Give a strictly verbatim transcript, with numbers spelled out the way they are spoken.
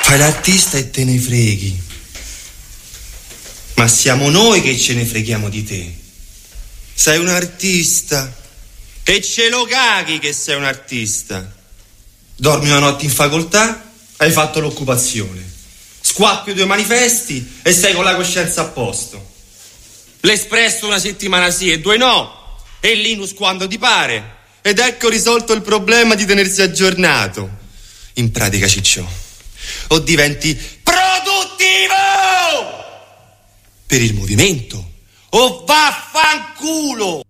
Fai l'artista e te ne freghi. Ma siamo noi che ce ne freghiamo di te. Sei un artista e ce lo caghi che sei un artista. Dormi una notte in facoltà, hai fatto l'occupazione. Squacqui due manifesti e sei con la coscienza a posto. L'Espresso una settimana sì e due no, e l'Inus quando ti pare. Ed ecco risolto il problema di tenersi aggiornato. In pratica, ciccio, o diventi produttivo per il movimento o vaffanculo.